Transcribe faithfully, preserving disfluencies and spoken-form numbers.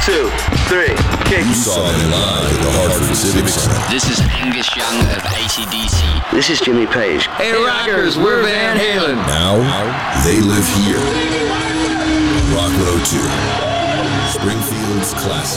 two, three, kick. You saw them live at the Hartford Civic Center. This is Angus Young of A C D C. This is Jimmy Page. Hey, rockers, we're Van Halen. Now, they live here. Rock one oh two. Springfield's classic.